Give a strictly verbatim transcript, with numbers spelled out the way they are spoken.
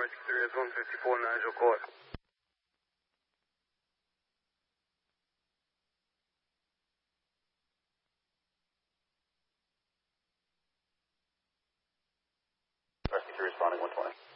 Rescue three, that's one fifty-four Nigel Court. Rescue three responding one twenty.